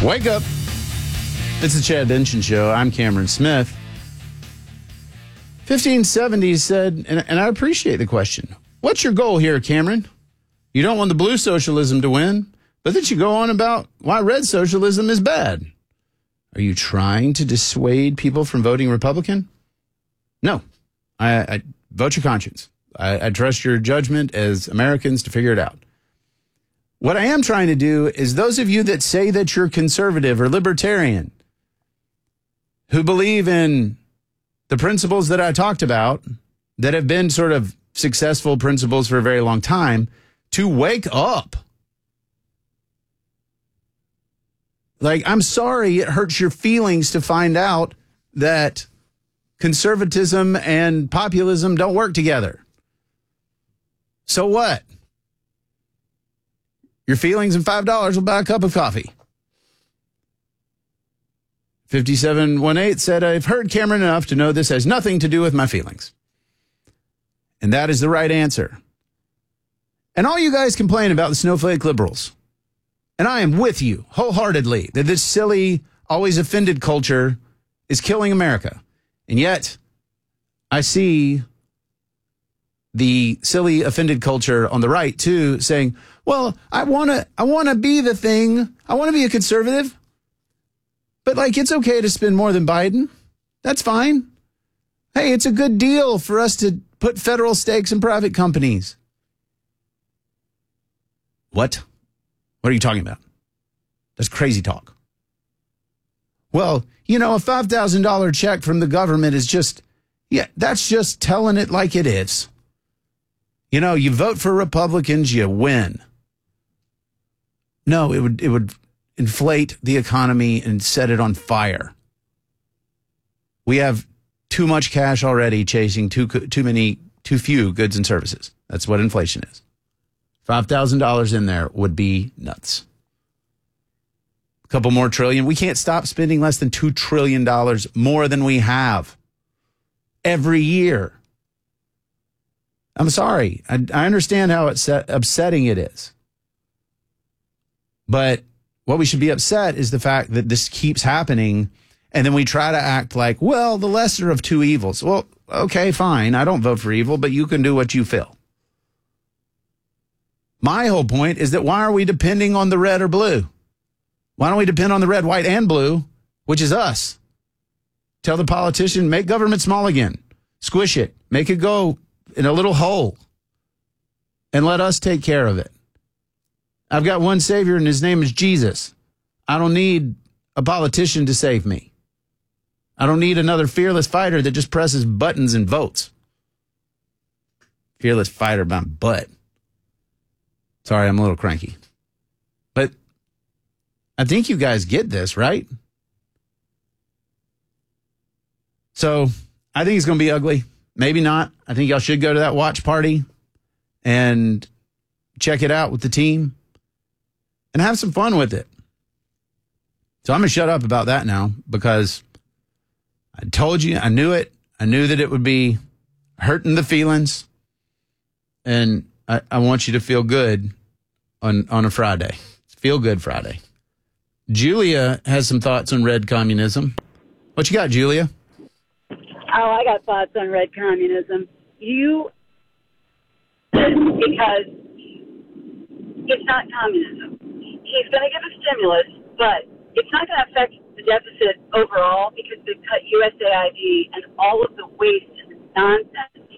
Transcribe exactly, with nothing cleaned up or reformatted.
Wake up. It's the Chad Benson Show. I'm Cameron Smith. fifteen seventy said, and, and I appreciate the question, what's your goal here, Cameron? You don't want the blue socialism to win, but then you go on about why red socialism is bad. Are you trying to dissuade people from voting Republican? No. I, I vote your conscience. I, I trust your judgment as Americans to figure it out. What I am trying to do is those of you that say that you're conservative or libertarian, who believe in the principles that I talked about that have been sort of successful principles for a very long time, to wake up. Like, I'm sorry it hurts your feelings to find out that conservatism and populism don't work together. So what? Your feelings and five dollars will buy a cup of coffee. fifty-seven eighteen said, I've heard Cameron enough to know this has nothing to do with my feelings. And that is the right answer. And all you guys complain about the snowflake liberals. And I am with you wholeheartedly that this silly, always offended culture is killing America. And yet, I see the silly, offended culture on the right, too, saying, well, I want to I want to be the thing. I want to be a conservative. But, like, it's okay to spend more than Biden. That's fine. Hey, it's a good deal for us to put federal stakes in private companies. What? What are you talking about? That's crazy talk. Well, you know, a five thousand dollars check from the government is just, yeah, that's just telling it like it is. You know, you vote for Republicans, you win. No, it would it would inflate the economy and set it on fire. We have too much cash already chasing too too many, too few goods and services. That's what inflation is. five thousand dollars in there would be nuts. A couple more trillion. We can't stop spending less than two trillion dollars more than we have every year. I'm sorry. I, I understand how upset, upsetting it is. But what we should be upset is the fact that this keeps happening, and then we try to act like, well, the lesser of two evils. Well, okay, fine. I don't vote for evil, but you can do what you feel. My whole point is that why are we depending on the red or blue? Why don't we depend on the red, white, and blue, which is us? Tell the politician, make government small again. Squish it. Make it go in a little hole. And let us take care of it. I've got one Savior, and his name is Jesus. I don't need a politician to save me. I don't need another fearless fighter that just presses buttons and votes. Fearless fighter by butt. Sorry, I'm a little cranky. But I think you guys get this, right? So I think it's going to be ugly. Maybe not. I think y'all should go to that watch party and check it out with the team and have some fun with it. So I'm going to shut up about that now because I told you, I knew it. I knew that it would be hurting the feelings. And I, I want you to feel good on, on a Friday. Feel good Friday. Julia has some thoughts on red communism. What you got, Julia? Oh, I got thoughts on red communism. You, because it's not communism. He's going to give a stimulus, but it's not going to affect the deficit overall because they've cut U S A I D and all of the waste and nonsense